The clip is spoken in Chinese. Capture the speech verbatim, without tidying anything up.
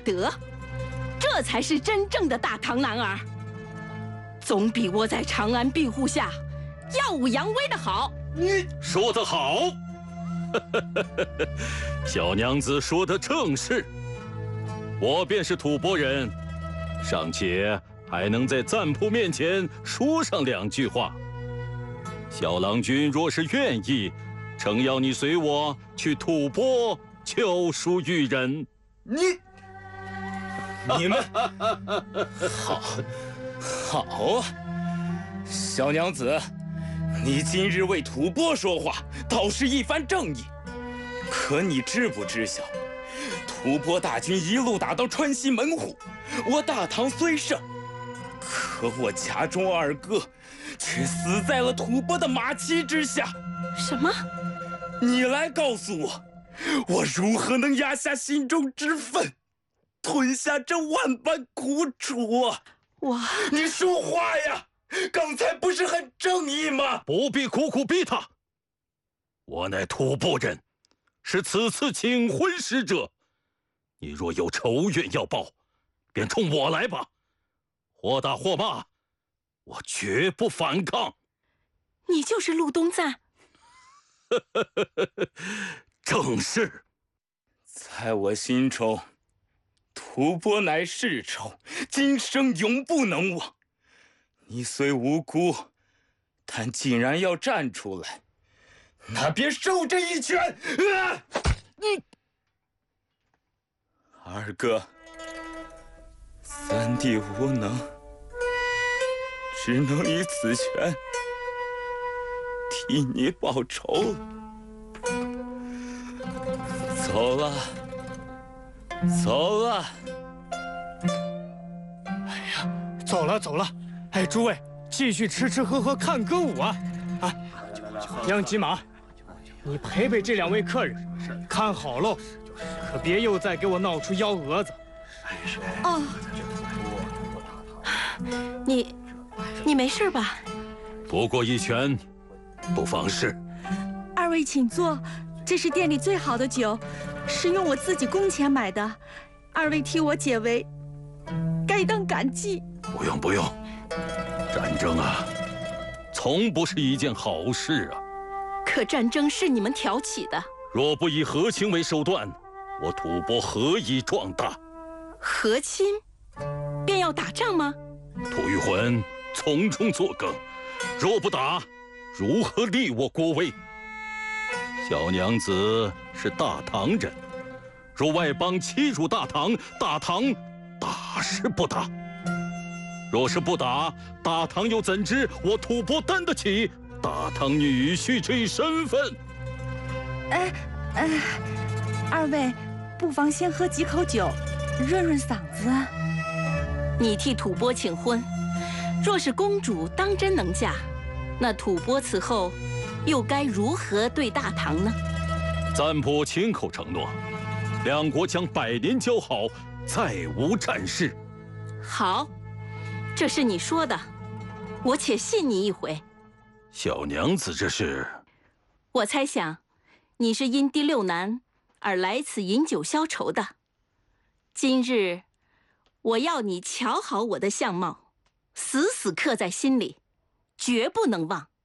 德，这才是真正的大唐男儿。总比窝在长安庇护下耀武扬威的好。 你说得好，小娘子说的正是。我便是吐蕃人，尚且还能在赞普面前说上两句话。小郎君若是愿意，诚邀你随我去吐蕃救赎玉人。 你， 你们，好，好啊，小娘子，你今日为吐蕃说话，倒是一番正义。可你知不知晓，吐蕃大军一路打到川西门户，我大唐虽胜，可我家中二哥却死在了吐蕃的马骑之下。 什么？ 你来告诉我，我如何能压下心中之愤，吞下这万般苦楚啊？ 我…… 你说话呀！刚才不是很正义吗？ 不必苦苦逼他。我乃吐蕃人，是此次请婚使者。你若有仇怨要报，便冲我来吧。或打或骂，我绝不反抗。 你就是陆东赞？ 正是。 在我心中，吐蕃乃世仇，今生永不能忘。你虽无辜，但既然要站出来，那便受这一拳！啊！你，二哥，三弟无能，只能以此拳替你报仇了。走了，走了。 哎呀，走了走了。哎，诸位，继续吃吃喝喝看歌舞啊！啊，杨吉马，你陪陪这两位客人，看好喽，可别又再给我闹出幺蛾子。 哦，你，你没事吧？ 不过一拳，不妨事。 二位请坐，这是店里最好的酒，是用我自己工钱买的，二位替我解围，该当感激。 不用不用。战争啊，从不是一件好事啊。 可战争是你们挑起的。 若不以和亲为手段，我吐蕃何以壮大？ 和亲，便要打仗吗？ 吐谷浑从中作梗，若不打，如何立我国威？小娘子是大唐人，若外邦欺辱大唐，大唐打是不打。若是不打，大唐又怎知我吐蕃担得起大唐女婿这一身份？ 哎哎，二位不妨先喝几口酒，润润嗓子。你替吐蕃请婚，若是公主当真能嫁，那吐蕃此后又该如何对大唐呢？ 赞普亲口承诺，两国将百年交好，再无战事。 好。这是你说的，我且信你一回。 小娘子这是…… 我猜想，你是因第六难而来此饮酒消愁的。今日，我要你瞧好我的相貌，死死刻在心里，绝不能忘。